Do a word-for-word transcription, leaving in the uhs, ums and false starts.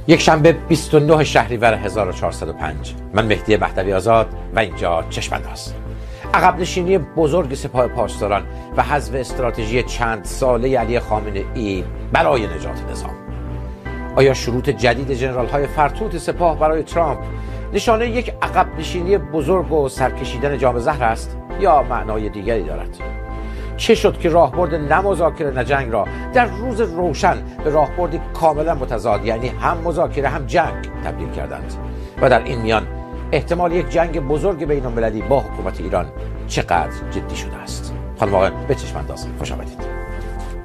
یک شنبه بیست و نه شهریور هزار و چهارصد و پنج. من مهدی مهدوی آزاد و اینجا چشم‌انداز. عقب نشینی بزرگ سپاه پاسداران و حذف استراتژی چند ساله علی خامنه‌ای برای نجات نظام. آیا شروط جدید ژنرال‌های فرتوت سپاه برای ترامپ نشانه یک عقب نشینی بزرگ و سرکشیدن جام زهر است یا معنای دیگری دارد؟ چه شد که راهبرد نه مذاکره نه جنگ را در روز روشن به راهبردی کاملا متضاد، یعنی هم مذاکره هم جنگ، تبدیل کردند؟ و در این میان احتمال یک جنگ بزرگ بین المللی با حکومت ایران چقدر جدی شده است؟ خانم آقایان، به چشم انداز خوش آمدید.